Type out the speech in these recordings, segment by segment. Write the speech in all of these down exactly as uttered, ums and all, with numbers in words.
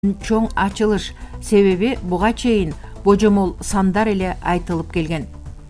чоң ачылыш, себеби буга чейин божомол сандар эле айтылып келген.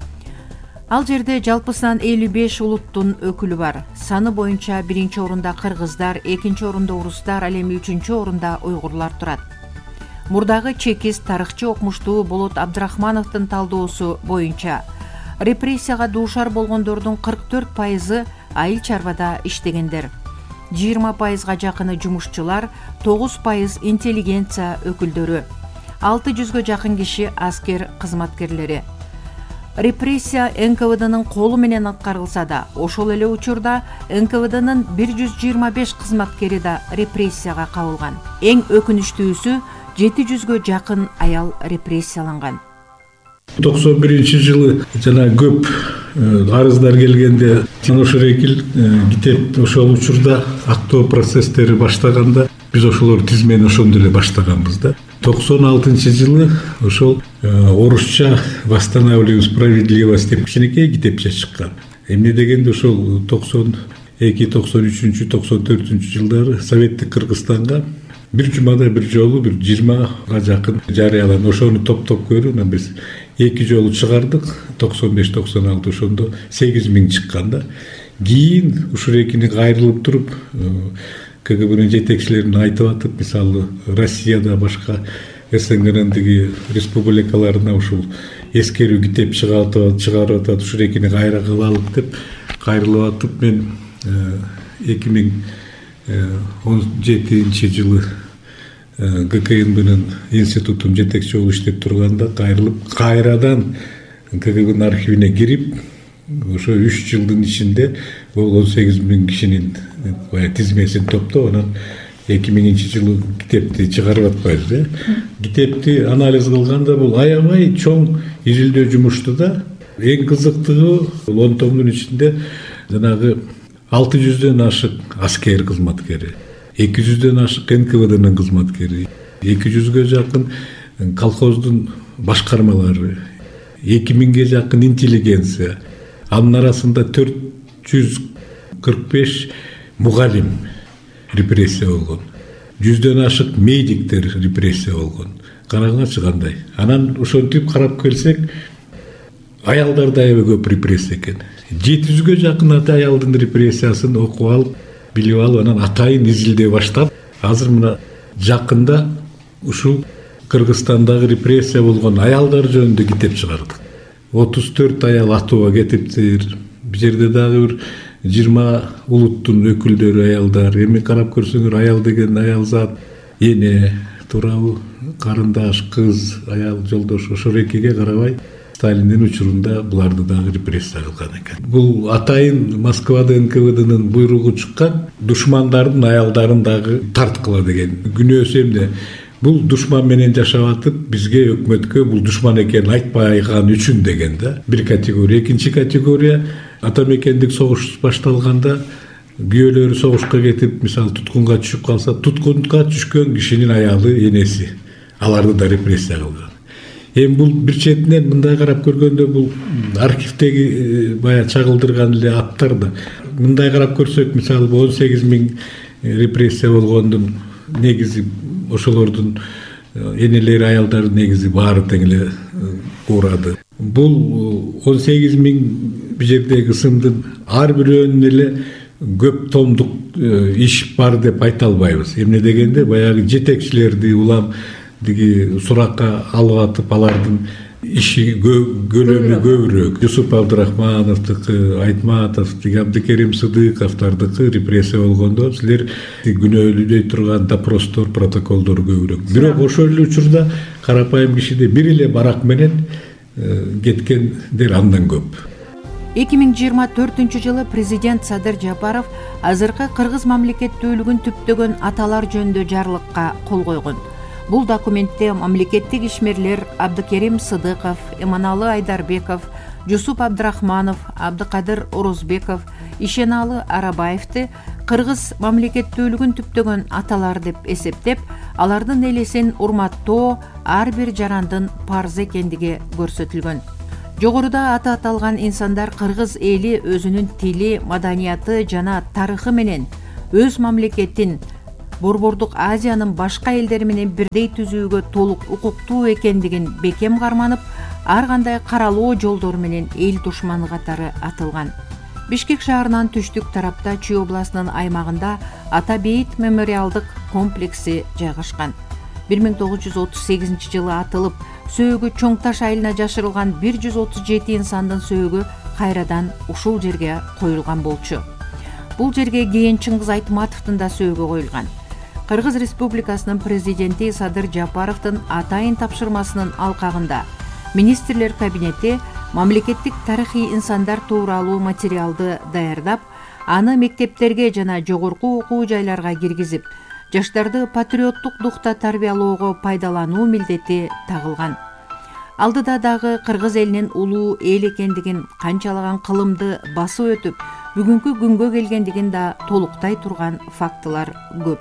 Ал жерде жалпысынан элүү беш улуттун өкүлү бар. Саны боюнча биринчи орунда кыргыздар, экинчи орунда орустар, ал эми үчүнчү орунда уйгурлар турат. Мурдагы чекист тарыхчы окумуштуу Болот Абдрахмановдун талдоосу боюнча репрессияга дуушар болгондордун кырк төрт пайызы айыл чарбада иштегендер. жыйырма пайызга жакыны жумушчулар, тогуз пайыз интеллигенция өкүлдөрү, алты жүзгө жакын киши аскер кызматкерлери. Репрессия эн ка вэ дынын колу менен аткарылса да, ошол эле учурда эн ка вэ дынын бир жүз жыйырма беш кызматкери да репрессияга кабылган. Эң өкүнүчтүүсү жети жүзгө жакын аял репрессияланган. токсон биринчи жылы жана көп арыздар келгенде ошол экил китеп ошол учурда актоо процесстери баштаганда биз ошолор тизмени ошондо эле баштаганбыз да. токсон алтынчы жылы ошол орусча «Восстанавливаем справедливость» деп кичинекей китепче чыккан. Эмне дегенде ошол токсон эки, токсон үчүнчү, токсон төртүнчү жылдары Советтик Кыргызстанга бир жумада бир жолу бир жыйырмага жакын жарыяланды. Ошону топтоп көрүп биз эки жолу чыгардык. токсон беш токсон алты ошондо сегиз миң чыккан да. Кийин ушул экини кайрылып туруп ка гэ бэнин жетекчилерин айтып атып, мисалы Россияда башка эс эн гдеги республикаларына ушул эскерүү китеп чыгарып атат, ушул экини кайра кылалык деп кайрылып атып, мен эки миң он жетинчи жылы гэ ка эн бэнин институтун жетекчи болуп иштеп турганда кайрылып кайрадан ка гэ бэнин архивине кирип, ошо үч жылдын ичинде бул он сегиз миң кишинин тизмесин топтоп, анан эки миңинчи жылы китепти чыгарып атпайбыз э. Китепти анализ кылганда бул аябай чоң изилдөө жумушту да. Эң кызыктыгы бул он томдун ичинде жанагы алты жүздөн ашык аскер кызматкери, эки жүздөн ашык эн ка вэ дынын кызматкери, эки жүзгө жакын колхоздун башкармалары, эки миңге жакын интеллигенция, анын арасында төрт жүз кырк беш мугалим репрессия болгон, жүздөн ашык медиктер репрессия болгон. Караңачы кандай. Анан ошентип карап келсек, аялдарда аябай көп репрессия экен. жети жүзгө жакын аялдын репрессиясын окуп алып, билип алып, анан атайын изилдей баштап, азыр мына жакында ушул Кыргызстандагы репрессия болгон аялдар жөнүндө китеп чыгардык. отуз төрт аял атууга кетиптир. Бул жерде дагы бир жыйырма улуттун өкүлдөрү аялдар. Эми карап көрсөңөр, аял деген аял зат, эне, туурабы, карындаш, кыз, аял, жолдош, ошол экиге карабай Сталиндин учурунда буларды дагы репрессия кылган экен. Бул атайын Москвада эн ка вэ дынын буйругу чыккан, душмандардын аялдарын дагы тарткыла деген. Күнөөсү эмне? Бул душман менен жашап атып, бизге өкмөткө бул душман экенин айтпайган үчүн деген да. Бир категория. Экинчи категория, ата мекендик согуш башталганда күйөөлөрү согушка кетип, мисалы туткунга түшүп калса, туткунга түшкөн кишинин аялы, энеси, аларды да репрессия кылган. Эми бул бир четинен мындай карап көргөндө бул архивдеги бая чагылдырган эле аттар да. Мындай карап көрсөк, мисалы он сегиз миң репрессия болгондун негизи ошолордун энелери, аялдары негизи баары тең эле уурады. Бул он сегиз миң бул жердеги ысымдын ар бирөөнүн эле көп томдук иш бар деп айта албайбыз. Эмне дегенде, баягы жетекчилерди улам диги суракка алып атып, алардын иши көлөмү көбүрөөк. Жусуп Абдрахмановдуку, Айтматовдуку, Абдыкерим Сыдыковдардыкы репрессия болгондо силер күнөөлөй турган допростор, протоколдор көбүрөөк. Бирок ошол эле учурда карапайым кишиде бир эле барак менен кеткендер андан көп. эки миң жыйырма төртүнчү жылы президент Садыр Жапаров азыркы Кыргыз мамлекеттүүлүгүн түптөгөн аталар жөнүндө жарлыкка кол койгон. Бул документте мамлекеттик ишмерлер Абдыкерим Сыдыков, Эманалы Айдарбеков, Жусуп Абдрахманов, Абдыкадыр Орозбеков, Ишеналы Арабаевди Кыргыз мамлекеттүүлүгүн түптөгөн аталар деп эсептеп, алардын элесин урматтоо ар бир жарандын парзы экендиги көрсөтүлгөн. Жогоруда аты аталган инсандар кыргыз эли өзүнүн тили, маданияты жана тарыхы менен өз мамлекетин Борбордук Азиянын башка элдери менен бирдей түзүүгө толук укуктуу экендигин бекем карманып, ар кандай каралоо жолдор менен эл душманы катары атылган. Бишкек шаарынан түштүк тарапта Чүй областынын аймагында Ата Бейит мемориалдык комплекси жайгашкан. бир миң тогуз жүз отуз сегизинчи жылы атылып, сөөгү Чоң Таш айылына жашырылган бир жүз отуз жети инсандын сөөгү кайрадан ушул жерге коюлган болчу. Бул жерге кийин Чыңгыз Айтматовдун да сөөгү коюлган. Кыргыз Республикасынын президенти Садыр Жапаровдун атайын тапшырмасынын алкагында министрлер кабинети мамлекеттик тарыхый инсандар тууралуу материалды даярдап, аны мектептерге жана жогорку окуу жайларга киргизип, жаштарды патриоттук духта тарбиялоого пайдалануу милдети тагылган. Алдыда дагы кыргыз элинин улуу эл экендигин, канчалаган кылымды басып өтүп, бүгүнкү күнгө келгендигин да толуктай турган фактылар көп.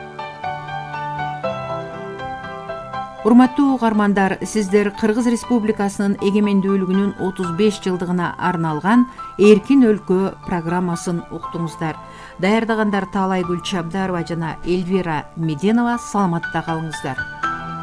Урматтуу угармандар, сиздер Кыргыз Республикасынын эгемендүүлүгүнүн отуз беш жылдыгына арналган Эркин өлкө программасын уктуңуздар. Даярдагандар Таалайгүл Чабдарова жана Эльвира Меденова. Саламатта калыңыздар.